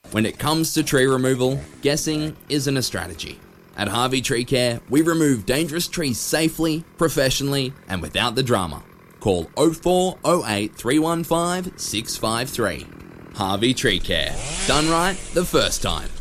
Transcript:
When it comes to tree removal, guessing isn't a strategy. At Harvey Tree Care, we remove dangerous trees safely, professionally, and without the drama. Call 0408 315 653. Harvey Tree Care. Done right the first time.